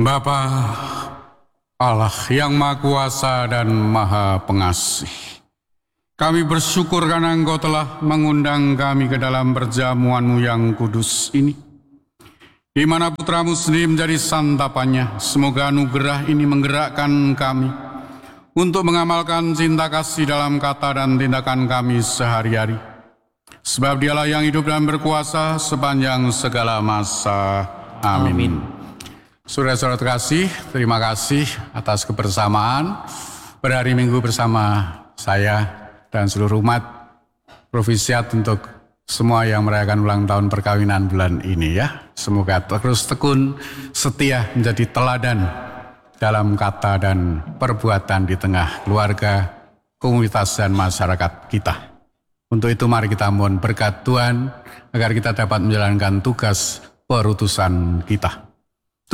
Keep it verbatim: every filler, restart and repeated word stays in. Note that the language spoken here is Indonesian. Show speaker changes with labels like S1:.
S1: Bapa Allah yang Maha Kuasa dan Maha Pengasih, kami bersyukur karena Engkau telah mengundang kami ke dalam perjamuan-Mu yang kudus ini, di mana putra-Mu sendiri menjadi santapannya. Semoga anugerah ini menggerakkan kami untuk mengamalkan cinta kasih dalam kata dan tindakan kami sehari-hari. Sebab Dialah yang hidup dan berkuasa sepanjang segala masa. Amin. Amin. Saudara-saudara terkasih, terima kasih atas kebersamaan berhari Minggu bersama saya dan seluruh umat Provisiat untuk semua yang merayakan ulang tahun perkawinan bulan ini ya. Semoga terus tekun setia menjadi teladan dalam kata dan perbuatan di tengah keluarga, komunitas dan masyarakat kita. Untuk itu mari kita mohon berkat Tuhan agar kita dapat menjalankan tugas perutusan kita.